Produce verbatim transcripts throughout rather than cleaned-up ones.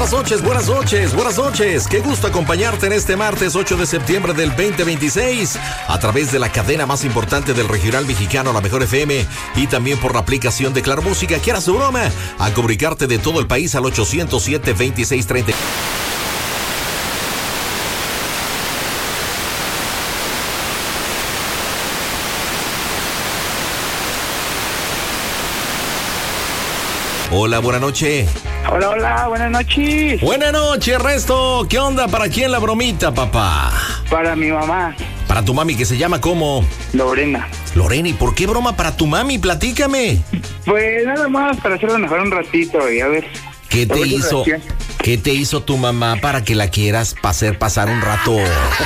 buenas noches, buenas noches, buenas noches. Qué gusto acompañarte en este martes ocho de septiembre del veinte veintiséis a través de la cadena más importante del regional mexicano, La Mejor F M, y también por la aplicación de Claro Música. ¿Quieras su broma? A comunicarte de todo el país al ochocientos siete, veintiséis, treinta. Hola, buena noche. Hola, hola, buenas noches. Buenas noches, Resto. ¿Qué onda? ¿Para quién la bromita, papá? Para mi mamá. Para tu mami, que se llama ¿cómo? Lorena. Lorena, ¿y por qué broma para tu mami? Platícame. Pues nada más para hacerlo mejor un ratito y a ver. ¿Qué te hizo? ¿Qué te hizo tu mamá para que la quieras hacer pasar un rato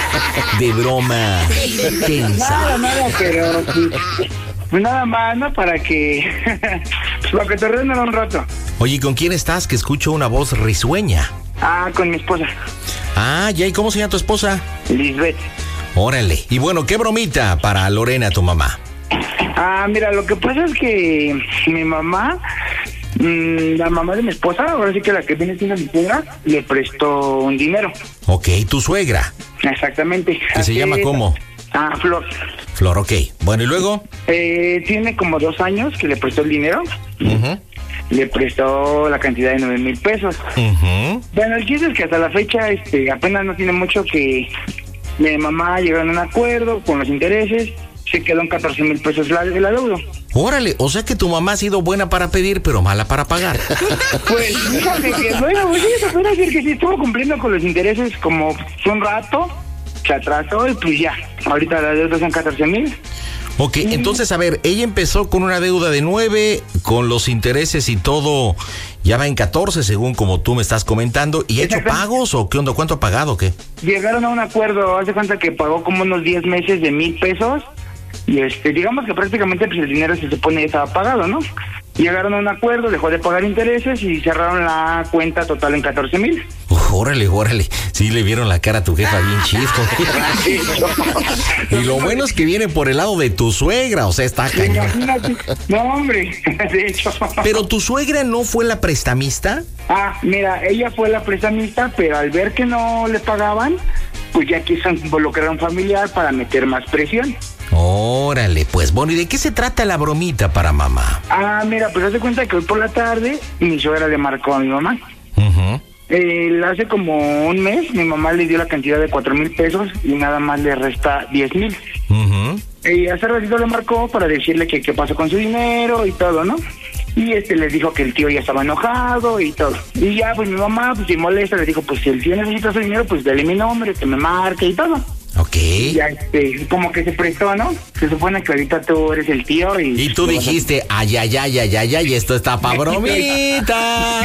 de broma tensa? Nada, nada, pero pues nada más, ¿no? Para que para que te ríen un rato. Oye, ¿con quién estás? Que escucho una voz risueña. Ah, con mi esposa. Ah, ya, ¿y cómo se llama tu esposa? Lisbeth. Órale. Y bueno, ¿qué bromita para Lorena, tu mamá? Ah, mira, lo que pasa es que mi mamá, mmm, la mamá de mi esposa, ahora sí que la que viene siendo mi suegra, le prestó un dinero. Ok, tu suegra. Exactamente. ¿Que se llama cómo? Ah, Flor. Flor, ok. Bueno, ¿y luego? Eh, tiene como dos años que le prestó el dinero. Uh-huh. Le prestó la cantidad de nueve mil pesos. Uh-huh. Bueno, el chiste es que hasta la fecha este, apenas no tiene mucho que mi mamá llegaron a un acuerdo con los intereses. Se quedó en catorce mil pesos la, el adeudo. Órale, o sea que tu mamá ha sido buena para pedir, pero mala para pagar. Pues, fíjate que, bueno, pues sí, se puede decir que sí, estuvo cumpliendo con los intereses como un rato, se atrasó y pues ya. Ahorita la deuda son catorce mil. Ok, entonces, a ver, ella empezó con una deuda de nueve, con los intereses y todo, ya va en catorce, según como tú me estás comentando. ¿Y ha hecho pagos o qué onda? ¿Cuánto ha pagado o qué? Llegaron a un acuerdo, haz de cuenta que pagó como unos diez meses de mil pesos. Y este, digamos que prácticamente pues el dinero se supone ya estaba pagado, ¿no? Llegaron a un acuerdo, dejó de pagar intereses y cerraron la cuenta total en catorce mil. Uh, órale, órale. Sí, le vieron la cara a tu jefa bien chisco. Y lo bueno es que viene por el lado de tu suegra, o sea, está cañón. No, hombre, de hecho. ¿Pero tu suegra no fue la prestamista? Ah, mira, ella fue la prestamista, pero al ver que no le pagaban, pues ya quiso involucrar a un familiar para meter más presión. Órale, pues bueno, ¿y de qué se trata la bromita para mamá? Ah, mira, pues haz de cuenta que hoy por la tarde mi suegra le marcó a mi mamá. Uh-huh. Eh, hace como un mes mi mamá le dio la cantidad de cuatro mil pesos y nada más le resta diez mil. Uh-huh. Y hace ratito le marcó para decirle que qué pasó con su dinero y todo, ¿no? Y este le dijo que el tío ya estaba enojado y todo. Y ya, pues mi mamá, pues si molesta, le dijo, pues si el tío necesita su dinero, pues dale mi nombre, que me marque y todo. Ok. Ya, este, como que se prestó, ¿no? Se supone que ahorita tú eres el tío y... Y tú dijiste, ay, ay, ay, ay, ay, ay, esto está pa' bromita.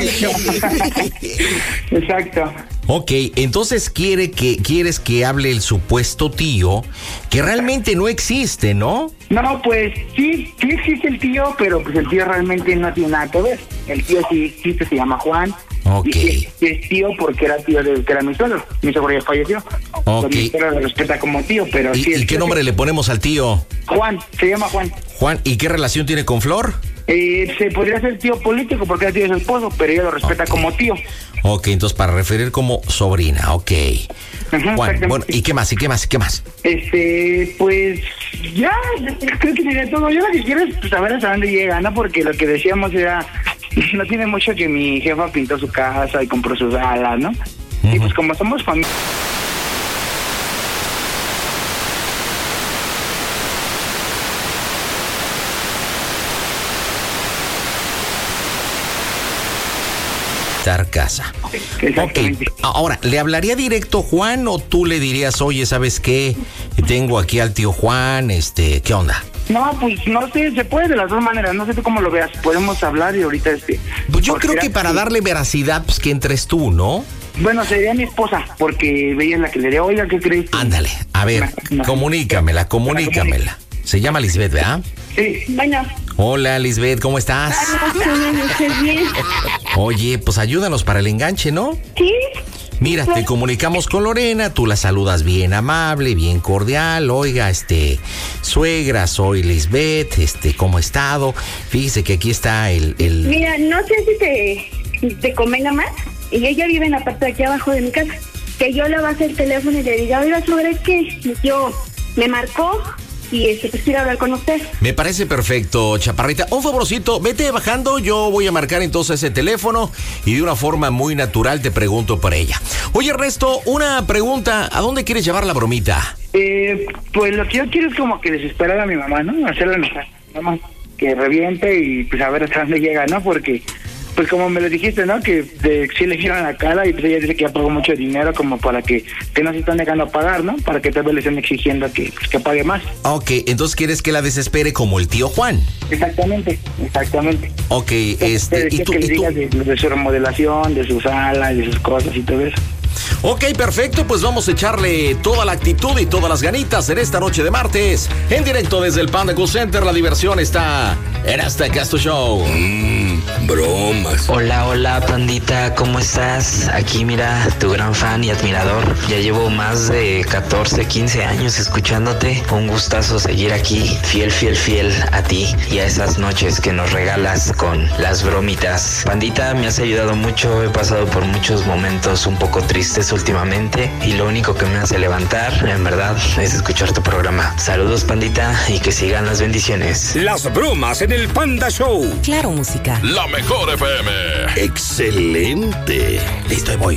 Exacto. Ok, entonces quiere que, quieres que hable el supuesto tío, que realmente no existe, ¿no? No, pues sí, sí existe el tío, pero pues el tío realmente no tiene nada que ver. El tío sí existe, se llama Juan. Ok. Y es tío porque era tío de que era mi suegro. Mi suegro ya falleció. Ok. Mi suegro lo respeta como tío, pero ¿Y, sí. ¿y qué nombre sí. le ponemos al tío? Juan, se llama Juan. Juan, ¿y qué relación tiene con Flor? Eh, se podría ser tío político porque era tío de su esposo, pero ella lo respeta Okay. como tío. Ok, entonces para referir como sobrina, ok. Ajá, Juan, bueno, ¿y qué más? ¿Y qué más? ¿Y qué más? Este, pues, ya, creo que sería todo. Yo lo que quiero es pues, saber hasta dónde llega, ¿no? Porque lo que decíamos era, no tiene mucho que mi jefa pintó su casa y compró sus alas, ¿no? Uh-huh. Y pues como somos familia... Casa. Ok, ahora, ¿le hablaría directo Juan o tú le dirías, oye, ¿sabes qué? Tengo aquí al tío Juan, este, ¿qué onda? No, pues no sé, se puede de las dos maneras, no sé tú cómo lo veas, podemos hablar y ahorita este... Pues yo creo que para darle veracidad, pues que entres tú, ¿no? Bueno, sería mi esposa, porque ella es la que le diría, oiga, ¿qué crees? Ándale, a ver, no, comunícamela, comunícamela. Se llama Lisbeth, ¿verdad? Sí. Bueno. Hola, Lisbeth, ¿cómo estás? Bien. Oye, pues ayúdanos para el enganche, ¿no? Sí. Mira, te comunicamos con Lorena, tú la saludas bien amable, bien cordial. Oiga, este, suegra, soy Lisbeth, este, ¿cómo ha estado? Fíjese que aquí está el... el... Mira, no sé si te, te convenga más. y ella vive en la parte de aquí abajo de mi casa, que yo le baje el teléfono y le diga, oiga, ¿sobre qué? Y yo, me marcó y este, pues quiero hablar con usted. Me parece perfecto, Chaparrita. Un favorcito, vete bajando, yo voy a marcar entonces ese teléfono y de una forma muy natural te pregunto por ella. Oye, Ernesto, una pregunta, ¿a dónde quieres llevar la bromita? Eh, pues lo que yo quiero es como que desesperar a mi mamá, ¿no? Hacerla enojar, nada más que reviente y pues a ver hasta dónde llega, ¿no? Porque, pues como me lo dijiste, ¿no? Que de, sí le giran la cara y pues ella dice que ya pagó mucho dinero como para que, que no se están dejando pagar, ¿no? Para que tal vez le estén exigiendo que, pues, que pague más. Ok, entonces quieres que la desespere como el tío Juan. Exactamente, exactamente. Ok, este... ¿y tú, que le digas de, de su remodelación, de su sala, de sus cosas y todo eso. Ok, perfecto, pues vamos a echarle toda la actitud y todas las ganitas en esta noche de martes. En directo desde el Panda Cool Center, la diversión está en Hasta Casto Show. Mmm, bromas. Hola, hola, pandita, ¿cómo estás? Aquí mira, tu gran fan y admirador. Ya llevo más de catorce, quince años escuchándote. Un gustazo seguir aquí, fiel, fiel, fiel a ti y a esas noches que nos regalas con las bromitas. Pandita, me has ayudado mucho, he pasado por muchos momentos un poco tristes últimamente y lo único que me hace levantar, en verdad, es escuchar tu programa. Saludos, pandita, y que sigan las bendiciones. Las bromas en el Panda Show. Claro, música. La mejor F M. Excelente. Listo, y voy.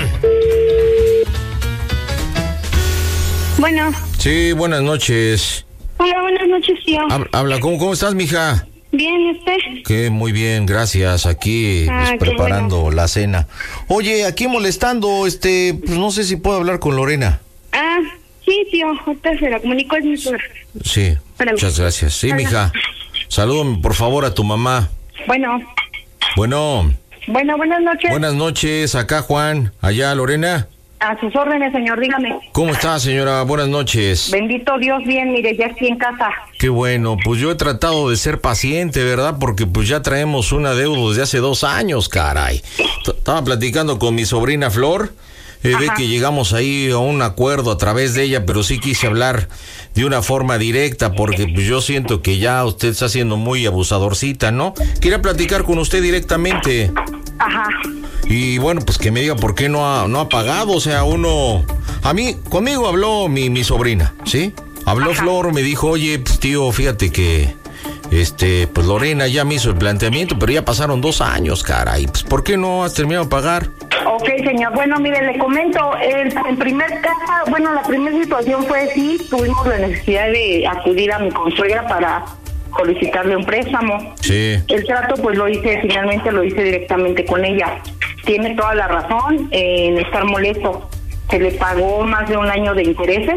Bueno. Sí, buenas noches. Hola, buenas noches, tío. Habla, habla. ¿Cómo, cómo estás, mija? Bien, ¿y usted? Que muy bien, gracias. Aquí Ah, pues, qué preparando bueno. la cena. Oye, aquí molestando, este, pues no sé si puedo hablar con Lorena. Ah, sí, tío, ahorita se la comunico, es mi suegra. Sí, Espérame. muchas gracias. Sí, Hola. mija. Salúdame, por favor, a tu mamá. Bueno, Bueno, bueno, buenas noches. buenas noches. Acá, Juan. Allá, Lorena. A sus órdenes, señor, dígame. ¿Cómo está, señora? Buenas noches. Bendito Dios, bien, mire, ya estoy en casa. Qué bueno, pues yo he tratado de ser paciente, ¿verdad? Porque pues ya traemos una deuda desde hace dos años, caray. T- Estaba platicando con mi sobrina Flor, eh, ve Ajá. que llegamos ahí a un acuerdo a través de ella, pero sí quise hablar de una forma directa, porque pues yo siento que ya usted está siendo muy abusadorcita, ¿no? Quería platicar con usted directamente. Ajá. Y bueno, pues que me diga por qué no ha, no ha pagado, o sea, uno... A mí, conmigo habló mi, mi sobrina, ¿sí? Habló Ajá. Flor, me dijo, oye, pues tío, fíjate que, este, pues Lorena ya me hizo el planteamiento, pero ya pasaron dos años, caray, pues ¿por qué no has terminado de pagar? Ok, señor. Bueno, mire, le comento, el, en primer caso, bueno, la primera situación fue sí, tuvimos la necesidad de acudir a mi consuegra para solicitarle un préstamo. Sí, El trato, pues lo hice, finalmente lo hice directamente con ella. Tiene toda la razón en estar molesto. Se le pagó más de un año de intereses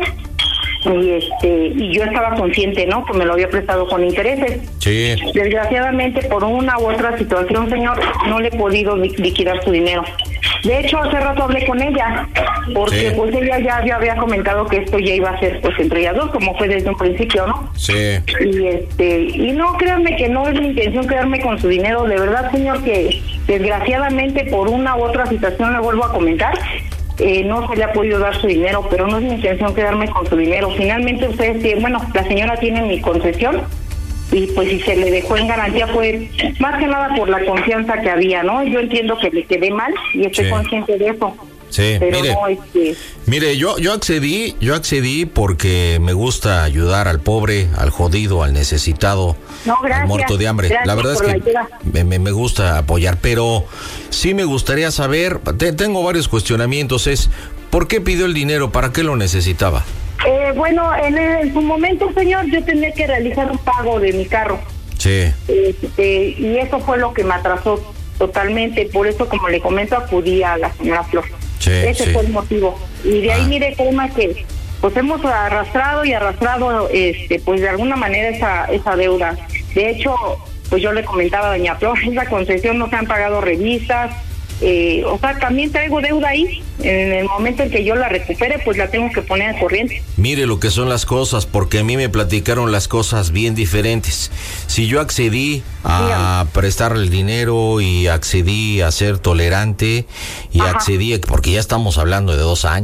y este y yo estaba consciente, ¿no?, que me lo había prestado con intereses. sí, Desgraciadamente, por una u otra situación, señor, no le he podido li- liquidar su dinero. De hecho, hace rato hablé con ella, porque Sí. pues ella ya, ya había comentado que esto ya iba a ser pues entre ellas dos, como fue desde un principio, ¿no? sí. Y este y no, créanme que no es mi intención quedarme con su dinero, de verdad, señor, que desgraciadamente por una u otra situación, le vuelvo a comentar, eh, no se le ha podido dar su dinero, pero no es mi intención quedarme con su dinero. Finalmente ustedes tienen, bueno, la señora tiene mi concesión y pues si se le dejó en garantía fue más que nada por la confianza que había, ¿no? Yo entiendo que le quedé mal y estoy Sí. consciente de eso. Sí, Pero mire. no, este... Mire, yo, yo accedí, yo accedí porque me gusta ayudar al pobre, al jodido, al necesitado, No, gracias. al muerto de hambre. Gracias La verdad es por la que ayuda. me, me, me gusta apoyar, pero sí me gustaría saber, te- tengo varios cuestionamientos, es, ¿por qué pidió el dinero? ¿Para qué lo necesitaba? Eh, bueno, en, en su momento, señor, yo tenía que realizar un pago de mi carro. Sí, Este, y eso fue lo que me atrasó totalmente. Por eso, como le comento, acudí a la señora Flor. Sí, Ese sí. fue el motivo. Y de ahí, Ah. mire, Coma, que pues hemos arrastrado y arrastrado, este, pues de alguna manera esa, esa deuda. De hecho, pues yo le comentaba a doña Flor, esa concesión no se han pagado revistas. Eh, o sea, también traigo deuda ahí. En el momento en que yo la recupere, pues la tengo que poner al corriente. mire lo que son las cosas, porque a mí me platicaron las cosas bien diferentes. Si yo accedí a prestarle el dinero y accedí a ser tolerante y Ajá. accedí, porque ya estamos hablando de dos años.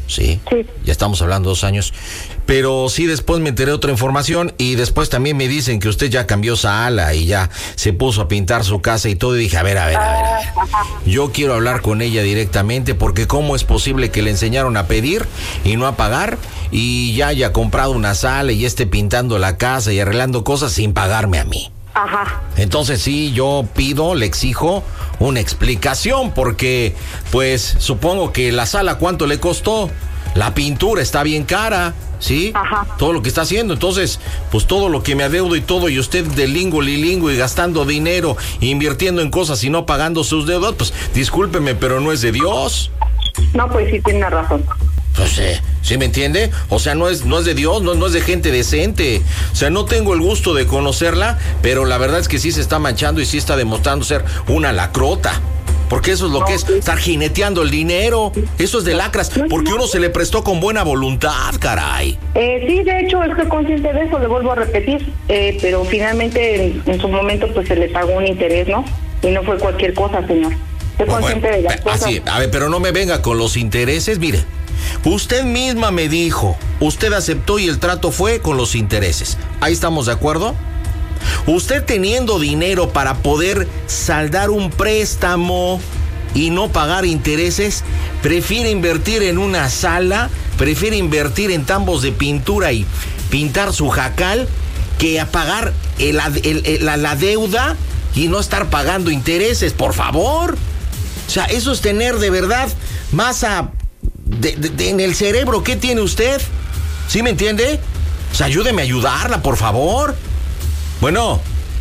¿sí? Sí. Ya estamos hablando dos años. Pero sí, después me enteré de otra información y después también me dicen que usted ya cambió sala y ya se puso a pintar su casa y todo. Y dije, a ver, a ver, a ver, a ver. Yo quiero hablar con ella directamente porque cómo es posible que le enseñaron a pedir y no a pagar y ya haya comprado una sala y esté pintando la casa y arreglando cosas sin pagarme a mí. Ajá. Entonces sí, yo pido, le exijo una explicación porque pues supongo que la sala cuánto le costó, la pintura está bien cara, ¿sí? Ajá. Todo lo que está haciendo, entonces pues todo lo que me adeudo y todo y usted de lingo lilingo y gastando dinero, invirtiendo en cosas y no pagando sus deudas, pues discúlpeme, pero no es de Dios. No, pues sí, tiene razón. Pues, eh, ¿sí me entiende? O sea, no es, no es de Dios, no, no es de gente decente. O sea, no tengo el gusto de conocerla, pero la verdad es que sí se está manchando y sí está demostrando ser una lacrota. Porque eso es lo no, que es, estar jineteando el dinero. Eso es de lacras, porque uno se le prestó con buena voluntad, caray. Eh, sí, de hecho, estoy consciente de eso, le vuelvo a repetir. Eh, pero finalmente, en, en su momento, pues se le pagó un interés, ¿no? Y no fue cualquier cosa, señor. Estoy bueno, consciente bueno, de las cosas. Así, a ver, pero no me venga con los intereses, mire. Usted misma me dijo, usted aceptó y el trato fue con los intereses. ¿Ahí estamos de acuerdo? Usted teniendo dinero para poder saldar un préstamo y no pagar intereses, prefiere invertir en una sala, prefiere invertir en tambos de pintura y pintar su jacal que a pagar el, el, el, la, la deuda y no estar pagando intereses, por favor. O sea, eso es tener de verdad masa de, de, de, en el cerebro. ¿Qué tiene usted? ¿Sí me entiende? O sea, ayúdeme a ayudarla, por favor. Bueno,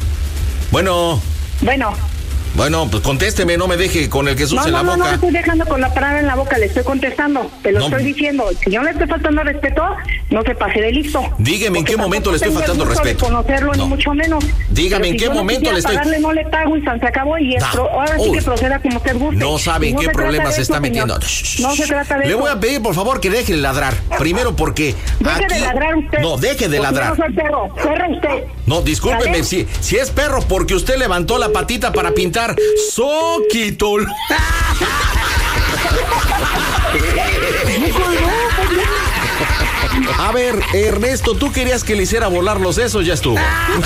bueno. Bueno. Bueno, pues contésteme, no me deje con el Jesús no, en no, la no, boca. No, no, estoy dejando con la palabra en la boca, le estoy contestando, te lo no. estoy diciendo. Si yo le estoy faltando respeto, no se pase de listo. Dígame en qué momento le estoy faltando respeto. No conocerlo, no. ni mucho menos. Dígame en si qué momento le estoy... pagarle, no le pago y se acabó y no. pro... ahora sí Uy. que proceda como usted guste. No sabe en no qué problema se está eso, metiendo. No se trata de Le eso. voy a pedir, por favor, que deje de ladrar. Primero porque... Deje aquí... de ladrar usted. No, deje de ladrar. Yo no soy perro, perro usted. No, discúlpeme, si, si es perro porque usted levantó la patita para pintar Soquitol. A ver, Ernesto, ¿tú querías que le hiciera volar los sesos? Ya estuvo.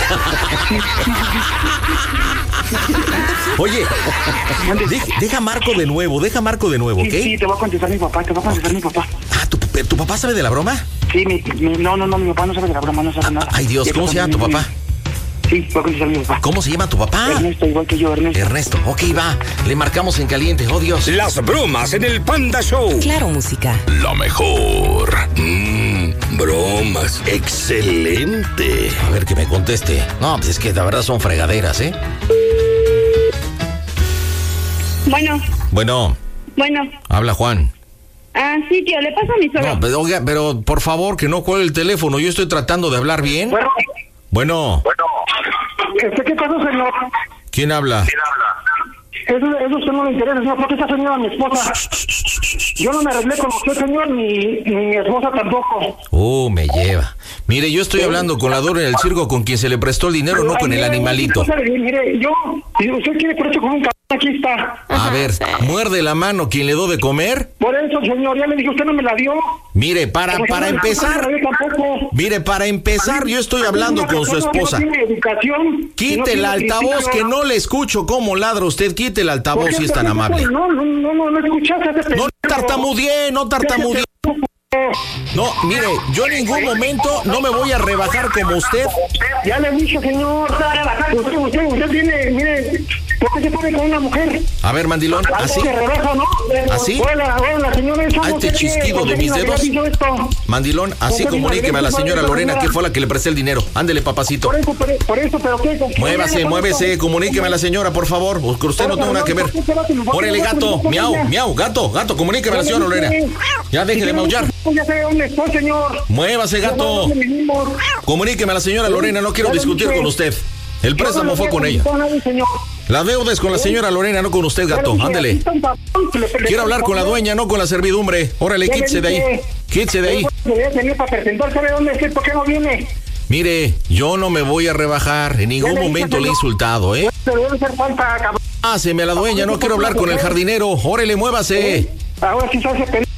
Oye, deja, deja Marco de nuevo, deja Marco de nuevo, ¿ok? Sí, sí, te va a contestar mi papá, te va a contestar mi papá. Ah, ¿tu, ¿tu papá sabe de la broma? Sí, mi, mi, no, no, no, mi papá no sabe de la broma, no sabe ah, nada. Ay, Dios, ¿cómo se llama tu papá? Sí, va a contestar mi papá. ¿Cómo se llama tu papá? Ernesto, igual que yo, Ernesto. Ernesto, ok, va. Le marcamos en caliente, oh Dios. Las bromas en el Panda Show. Claro, música. La mejor. Mmm, bromas. Excelente. A ver que me conteste. No, pues es que la verdad son fregaderas, ¿eh? Bueno. Bueno. Bueno. Habla Juan. Ah, sí, tío, le paso a mi suegro. No, pero, oiga, pero por favor que no cuelgue el teléfono. Yo estoy tratando de hablar bien. Bueno. Bueno. Bueno. ¿Este qué pasó, señor? ¿Quién habla? ¿Quién habla? Eso, eso a usted no le interesa, señor, porque esa señora es mi esposa. Yo no me arreglé con usted, señor, ni, ni mi esposa tampoco. Oh, me lleva. Mire, yo estoy hablando con la Dora en el circo con quien se le prestó el dinero, no con el animalito. Mire, yo, si usted quiere por eso con un cabrón, aquí está. A ver, muerde la mano quien le dio de comer. Por eso, señor, ya le dije, usted no me la dio. Mire, para, para empezar, mire, para empezar, yo estoy hablando con su esposa. Quite el altavoz, que no le escucho cómo ladra usted. Quite el altavoz si es tan amable. No, no, no, no escuchaste. No tartamudeé, no tartamudeé. No, mire, yo en ningún momento no me voy a rebajar como usted. Ya le dije, señor. Usted, usted, usted tiene, mire, ¿por qué se pone con una mujer? A ver, mandilón, así. ¿Así? Hola, hola, señora. A este chasquido de mis dedos. Mandilón, así comuníqueme a la señora Lorena que fue la que le presté el dinero. Ándele, papacito. Por eso, por, por eso, pero ¿qué? Muévase, muévese, comuníqueme a la señora, por favor. Que usted no tenga nada que ver. Órale, gato, miau, miau, gato, gato, comuníqueme a la señora Lorena. Ya deje de maullar. Ya sé dónde estoy, señor. Muévase, gato. Comuníqueme a la señora Lorena, no quiero discutir con usted. El préstamo fue con ella. La deuda es con la señora Lorena, no con usted, gato. Ándele. Quiero hablar con la dueña, no con la servidumbre. Órale, quítese de ahí. Quítese de ahí. ¿Por qué no viene? Mire, yo no me voy a rebajar. En ningún momento le he insultado, ¿eh? Páseme a la dueña, no quiero hablar con el jardinero. Órale, muévase. Ahora sí se hace pendejo.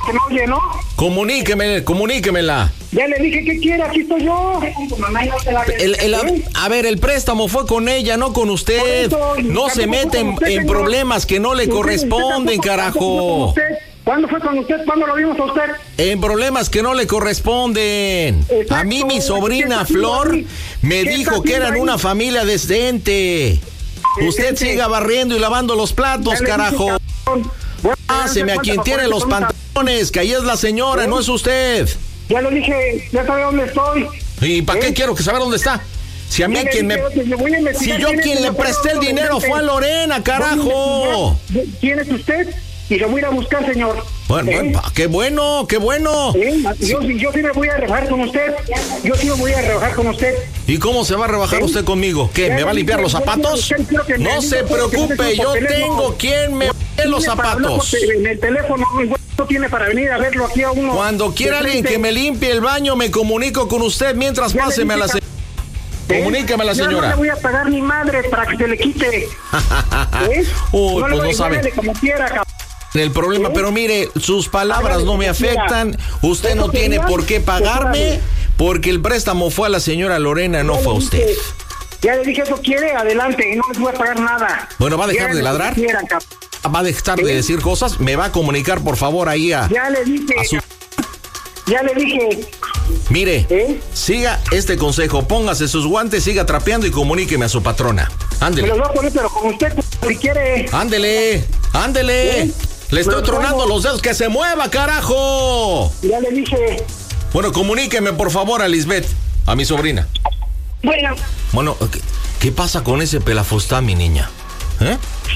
que no oye, ¿no? Comuníqueme, comuníquemela. Ya le dije que quiere, aquí estoy yo. El, el, a ver, el préstamo fue con ella, no con usted. No se mete en, en problemas que no le corresponden, carajo. ¿Cuándo fue con usted? ¿Cuándo lo vimos a usted? En problemas que no le corresponden. Exacto. A mí mi sobrina Flor me dijo que eran ahí? Una familia decente. Usted siga barriendo y lavando los platos, carajo. Páseme a quien tiene los pantalones, que ahí es la señora, ¿eh? No es usted. Ya lo dije, ya sabe dónde estoy. ¿Y para ¿Eh? qué quiero que saber dónde está? Si a mí quien me... me si yo quien le presté el dinero fue a Lorena, carajo. ¿Quién es usted? Y lo voy a ir a buscar, señor. Bueno, ¿Eh? bueno, qué bueno, qué bueno. ¿Eh? Yo, sí. yo sí me voy a rebajar con usted. Yo sí me voy a rebajar con usted. ¿Y cómo se va a rebajar ¿Eh? usted conmigo? ¿Qué? ¿Me va a limpiar los zapatos? No se preocupe, yo tengo quien me ve los zapatos. En el teléfono no tiene para venir a verlo aquí a uno. Cuando quiera alguien que me limpie el baño, me comunico con usted mientras páseme a la señora. Comuníqueme a la señora. Yo no le voy a pagar ni madre para que se le quite. ¿Eh? Uy, no pues no sabe. Como quiera, cabrón. El problema, ¿Eh? pero mire, sus palabras ver, no me afectan, usted no tiene por qué pagarme, porque el préstamo fue a la señora Lorena, no fue a usted. Ya le dije, eso quiere, adelante, y no les voy a pagar nada. Bueno, ¿va a dejar de ladrar? Quieran, ¿Va a dejar ¿Eh? de decir cosas? ¿Me va a comunicar, por favor, ahí a... Ya le dije, a su... ya le dije... Mire, ¿Eh? siga este consejo, póngase sus guantes, siga trapeando y comuníqueme a su patrona. Ándele. Me los voy a poner, pero con usted, si quiere. Ándele, ándele. ¿Eh? Le estoy tronando los dedos, que se mueva, carajo. Ya le dije. Bueno, comuníqueme, por favor, a Lisbeth, a mi sobrina. Bueno. Bueno, ¿qué, qué pasa con ese pelafustán, mi niña? ¿Eh?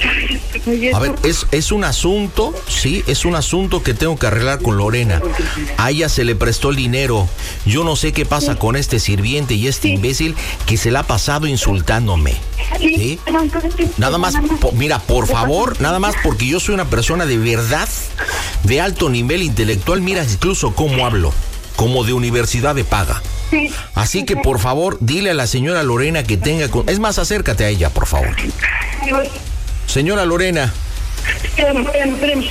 A ver, es, es un asunto, sí, es un asunto que tengo que arreglar con Lorena. A ella se le prestó el dinero. Yo no sé qué pasa sí. con este sirviente y este sí. imbécil que se la ha pasado insultándome. ¿Sí? Nada más, po, mira, por favor, nada más porque yo soy una persona de verdad, de alto nivel intelectual. Mira incluso cómo hablo, como de universidad de paga. Así que por favor, dile a la señora Lorena que tenga... Con... Es más, acércate a ella, por favor. Señora Lorena. Espérame, espérame, espérame.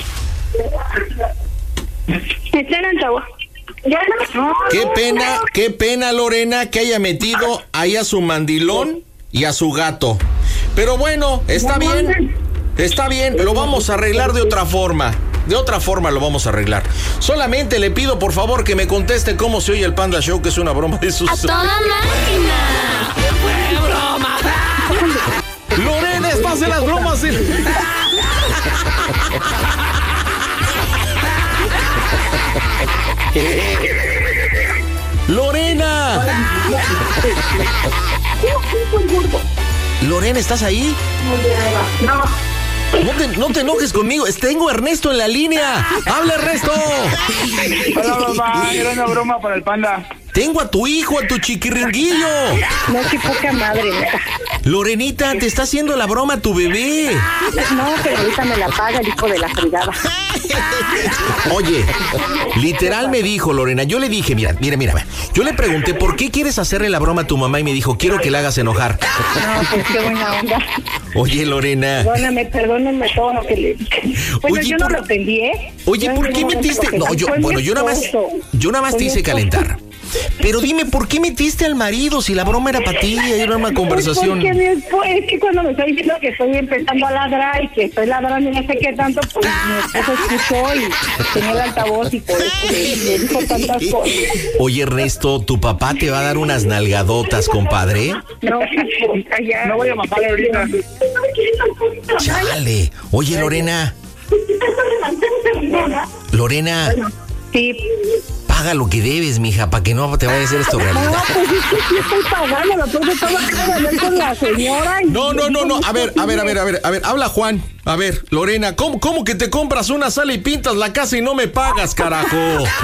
Está en altavoz. Qué pena, qué pena, Lorena, que haya metido ahí a su mandilón y a su gato. Pero bueno, está bien. Está bien, lo vamos a arreglar de otra forma. De otra forma lo vamos a arreglar. Solamente le pido, por favor, que me conteste cómo se oye el Panda Show, que es una broma de sus... ¡A toda máquina! ¡Qué broma! ¡Lorena, pase las bromas! ¡Lorena! Lorena, ¿estás ahí? No. No te, no te enojes conmigo, tengo a Ernesto en la línea. ¡Habla, Ernesto! Hola, mamá, era una broma para el Panda. Tengo a tu hijo, a tu chiquiringuillo. No, qué poca madre. Lorenita, te está haciendo la broma tu bebé. No, pero ahorita me la paga el hijo de la fregada. Oye, literal me dijo Lorena, yo le dije, mira, mira, mira, yo le pregunté, ¿por qué quieres hacerle la broma a tu mamá? Y me dijo, quiero que la hagas enojar. No, pues qué buena onda. Oye, Lorena. Perdóname, perdóname todo lo que le dije. Bueno, Oye, yo no por... lo entendí, ¿eh? Oye, ¿por qué metiste? No, yo, bueno, yo nada más, yo nada más te hice calentar. Pero dime, ¿por qué metiste al marido si la broma era para ti? Era una conversación. Porque después, es que cuando me está diciendo que estoy empezando a ladrar y que estoy ladrando y no sé qué tanto, pues mi esposo escuchó y tenía el altavoz y por eso le, le dijo tantas cosas. Oye, Ernesto, ¿tu papá te va a dar unas nalgadotas, compadre? No, ya. No voy a matarle ahorita. Chale. Oye, Lorena. Lorena. Sí. Paga lo que debes, mija, para que no te vaya a hacer esto realidad. No, pues es que sí estoy pagando, lo tengo todo que hablar con la señora. Y no, no, no, no, a ver, a ver, a ver, a ver, a ver, habla Juan. A ver, Lorena, ¿cómo, cómo que te compras una sala y pintas la casa y no me pagas, carajo?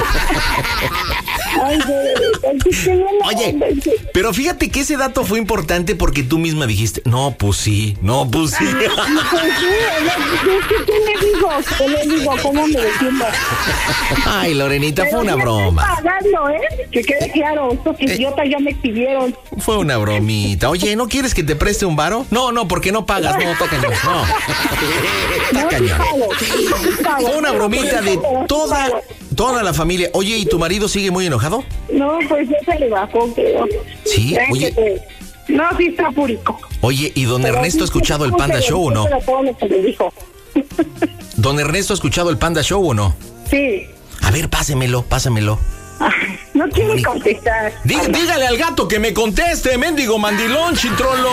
Ay, Oye, pero fíjate que ese dato fue importante porque tú misma dijiste, no, pues sí, no, pues sí. Pues sí, ¿qué le digo? ¿Qué le digo? ¿Cómo me defiendo? Ay, Lorenita, fue una broma. Estoy pagando, ¿eh? Que quede claro, estos idiotas ya me pidieron. Fue una bromita. Oye, ¿no quieres que te preste un varo? No, no, porque no pagas, no, tócanos, no. Está cañón. Fue una bromita de toda, toda la familia. Oye, ¿y tu marido sigue muy enojado? No, pues ya se le bajó, creo. Sí, Ya oye. que- No, sí está fúrico. Oye, ¿y don Pero Ernesto sí, ha escuchado el sí, Panda sí, Show o no? sí, todo lo que le dijo. ¿Don Ernesto ha escuchado el Panda Show o no? Sí. A ver, pásemelo, pásemelo. No quiere contestar. Dí- dígale al gato que me conteste, mendigo mandilón, chitrolo.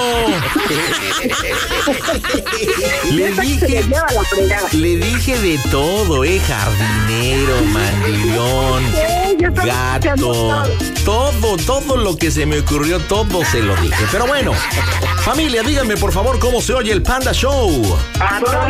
Le Ya se dije, le lleva la fregada. le dije de todo, eh, jardinero, mandilón, Sí, yo estoy gato, escuchando todo, todo lo que se me ocurrió, todo se lo dije. Pero bueno, familia, díganme por favor cómo se oye el Panda Show. A toda